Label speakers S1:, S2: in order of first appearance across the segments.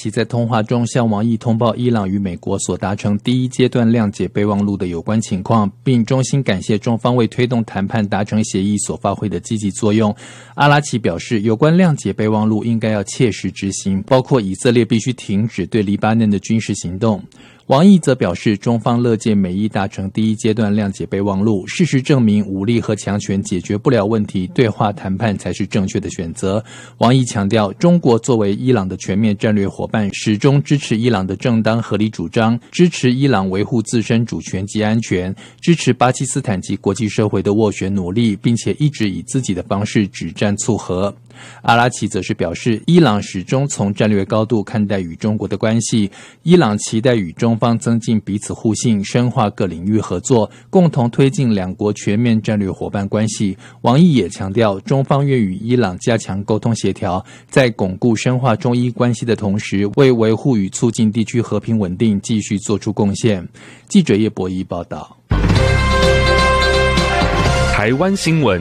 S1: 奇在通话中向王毅通报伊朗与美国所达成第一阶段谅解备忘录的有关情况，并衷心感谢中方为推动谈判达成协议所发挥的积极作用。阿拉奇表示，有关谅解备忘录应该要切实执行，包括以色列必须停止对黎巴嫩的军事行动。王毅则表示，中方乐见美伊达成第一阶段谅解备忘录，事实证明武力和强权解决不了问题，对话谈判才是正确的选择。王毅强调，中国作为伊朗的全面战略伙伴，始终支持伊朗的正当合理主张，支持伊朗维护自身主权及安全，支持巴基斯坦及国际社会的斡旋努力，并且一直以自己的方式止战促和。阿拉奇则是表示，伊朗始终从战略高度看待与中国的关系，伊朗期待与中方增进彼此互信，深化各领域合作，共同推进两国全面战略伙伴关系。王毅也强调，中方愿与伊朗加强沟通协调，在巩固深化中伊关系的同时，为维护与促进地区和平稳定继续做出贡献。记者叶博仪报道。
S2: 台湾新闻。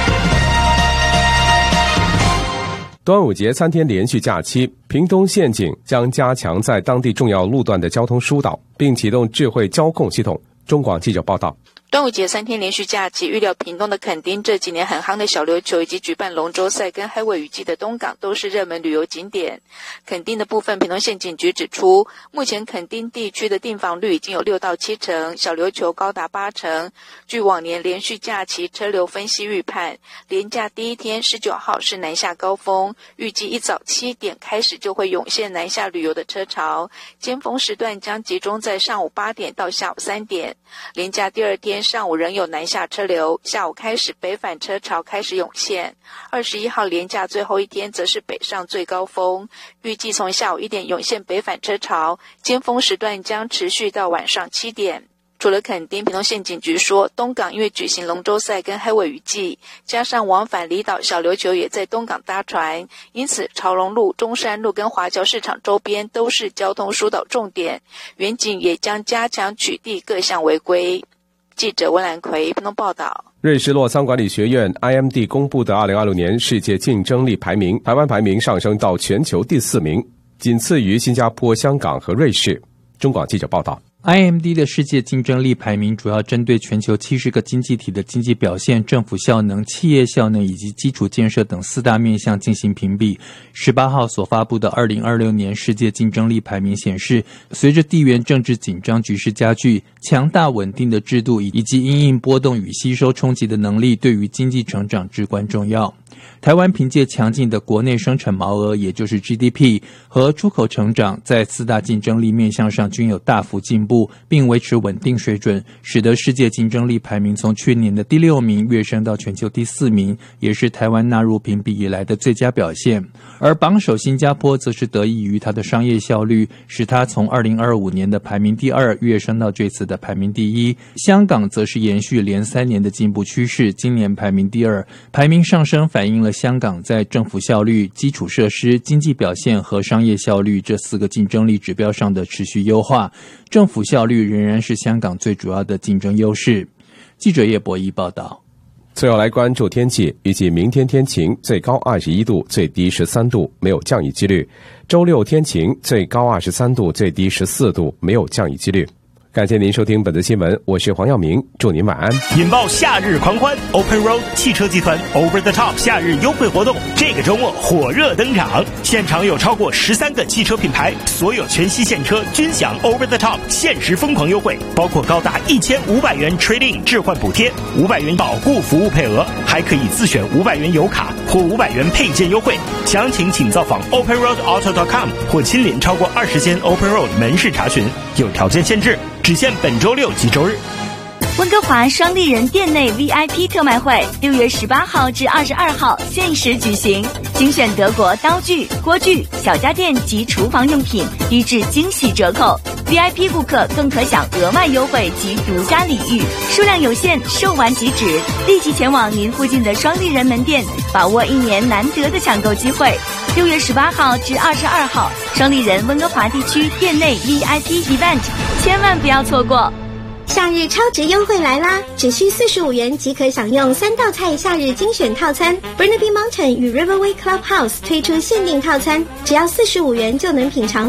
S3: 端午节3天连续假期，屏东县警将加强在当地重要路段的交通疏导，并启动智慧交控系统。中广记者报道。
S4: 端午节3天连续假期，预料屏东的垦丁这几年很夯的小琉球以及举办龙舟赛跟海尾渔季的东港都是热门旅游景点。垦丁的部分，屏东县警局指出，目前垦丁地区的订房率已经有6到7成，小琉球高达8成。据往年连续假期车流分析预判，连假第一天19号是南下高峰，预计一早7点开始就会涌现南下旅游的车潮，尖峰时段将集中在上午8点到下午3点。连假第二天上午仍有南下车流，下午开始北返车潮开始涌现。21号连假最后一天则是北上最高峰，预计从下午1点涌现北返车潮，尖峰时段将持续到晚上7点。除了垦丁，屏东县警局说，东港因为举行龙舟赛跟海尾渔季，加上往返离岛小琉球也在东港搭船，因此潮龙路、中山路跟华侨市场周边都是交通疏导重点，远警也将加强取缔各项违规。记者温兰奎屏东报道。
S3: 瑞士洛桑管理学院 IMD 公布的2026年世界竞争力排名，台湾排名上升到全球第4名，仅次于新加坡、香港和瑞士。中广记者报道。
S1: IMD 的世界竞争力排名主要针对全球70个经济体的经济表现、政府效能、企业效能以及基础建设等4大面向进行评比。18号所发布的2026年世界竞争力排名显示，随着地缘政治紧张局势加剧，强大稳定的制度以及因应波动与吸收冲击的能力对于经济成长至关重要。台湾凭借强劲的国内生产毛额，也就是 GDP 和出口成长，在4大竞争力面向上均有大幅进步，并维持稳定水准，使得世界竞争力排名从去年的第6名跃升到全球第4名，也是台湾纳入评比以来的最佳表现。而榜首新加坡则是得益于它的商业效率，使它从2025年的排名第2跃升到这次的排名第1。香港则是延续连3年的进步趋势，今年排名第2，排名上升反映了香港在政府效率、基础设施、经济表现和商业效率这4个竞争力指标上的持续优化。政府效率仍然是香港最主要的竞争优势。记者叶博仪报道。
S3: 最后来关注天气，预计明天天晴，最高21度，最低13度，没有降雨几率。周六天晴，最高23度，最低14度，没有降雨几率。感谢您收听本次新闻，我是黄耀明，祝您晚安。
S5: 引爆夏日狂欢 ，Open Road 汽车集团 Over the Top 夏日优惠活动，这个周末火热登场，现场有超过13个汽车品牌，所有全系现车均享 Over the Top 限时疯狂优惠，包括高达1500元 Trade-in 置换补贴，500元保固服务配额，还可以自选500元油卡或500元配件优惠。详情请造访 OpenRoadAuto.com 或亲临超过20间 Open Road 门市查询，有条件限制。只限本周6及周日。
S6: 温哥华双立人店内 VIP 特卖会6月18号至22号限时举行，精选德国刀具、锅具、小家电及厨房用品，低至惊喜折扣。VIP 顾客更可享额外优惠及独家礼遇，数量有限，售完即止，立即前往您附近的双立人门店，把握1年难得的抢购机会。6月18号至22号，双立人温哥华地区店内 VIP event， 千万不要错过。
S7: 夏日超值优惠来啦！只需45元即可享用3道菜夏日精选套餐。Burnaby Mountain 与 Riverway Clubhouse 推出限定套餐，只要45元就能品尝